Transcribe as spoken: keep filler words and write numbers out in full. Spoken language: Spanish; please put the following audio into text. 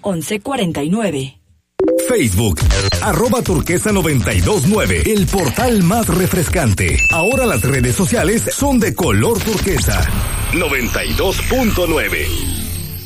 once cuarenta y nueve. Facebook, arroba turquesa noventa y dos nueve, el portal más refrescante. Ahora las redes sociales son de color turquesa. noventa y dos punto nueve.